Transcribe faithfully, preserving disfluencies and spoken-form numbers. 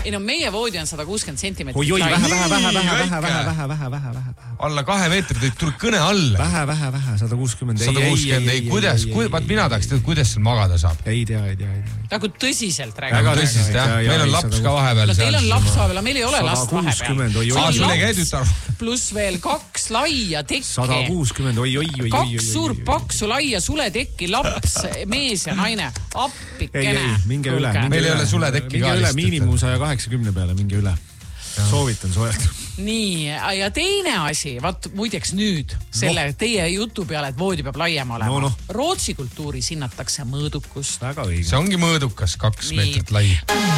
Ei no meie voodi on sada kuuskümmend sentimeetrit. Oi, oi, lai. vähe, vähe, vähe, vähe, Väike. vähe, vähe, vähe, vähe, vähe, vähe. Alla kahe meetrit, et tuli kõne alla. Vähe, vähe, vähe, sada kuuskümmend. sada kuuskümmend, ei, kuidas, vaat mina tahaks teada, kuidas seal magada saab. Ei tea, ei tea, ei tea. Nagu tõsiselt Väga räägime. tõsiselt, jah. Meil on laps ka vahepeal. No teil on laps vahepeal, meil ei ole last sada kuuskümmend, oi, oi, oi, oi. Pluss veel kaks laia tekke. sada kuuskümmend, oi, oi, oi, oi. Kaks suurt paksu laia suletekki, laps, mees ja naine. Appikene. Ei, ei, minge üle. Meil ei ole suletekki minge ka üle lihtsalt. miinimum saja kaheksakümne peale, minge üle. Soovitan soojalt. Nii, ja teine asi, vaat muideks nüüd selle no. teie jutu peale, et voodi peab laiem olema. No, no. Rootsi kultuuris hinnatakse mõõdukust. Väga õige. See ongi mõõdukas, kaks Nii. meetrit lai.